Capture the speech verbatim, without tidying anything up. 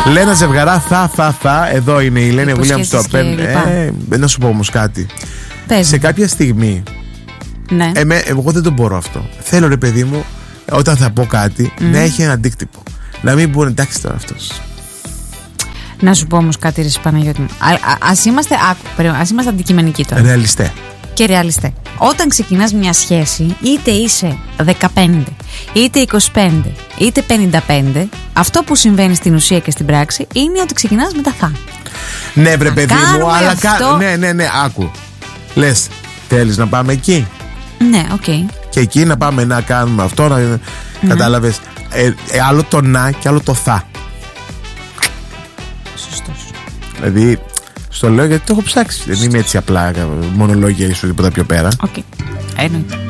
Λένα Ζευγαρά, θα, θα, θα. Εδώ είναι η Λένα Williams στο Open. Ε, να σου πω όμως κάτι. Πες. Σε κάποια στιγμή. Ναι. Εμέ, εγώ δεν το μπορώ αυτό. Θέλω, ρε παιδί μου, όταν θα πω κάτι, mm. να έχει ένα αντίκτυπο. Να μην πούνε εντάξει τώρα αυτός. Να σου πω όμως κάτι, ρε Παναγιώτη μου. Ας είμαστε, ας είμαστε αντικειμενικοί τώρα. Ρεαλιστέ. Και ρεαλιστέ. Όταν ξεκινάς μια σχέση, είτε είσαι δεκαπέντε, είτε είκοσι πέντε, είτε πενήντα πέντε, αυτό που συμβαίνει στην ουσία και στην πράξη είναι ότι ξεκινάς με τα θα. Ναι, βρε παιδί μου, αλλά αυτό... ναι, ναι, ναι, άκου. Λες, θέλεις να πάμε εκεί? Ναι, οκ. Okay. Και εκεί να πάμε να κάνουμε αυτό, να... Mm. Κατάλαβες. Ε, ε, άλλο το να και άλλο το θα. Σωστός. Δηλαδή, στο λέω γιατί το έχω ψάξει. Δεν είμαι έτσι απλά μονολόγια ή τίποτα πιο πέρα. Οκ. Okay. Εννοείται.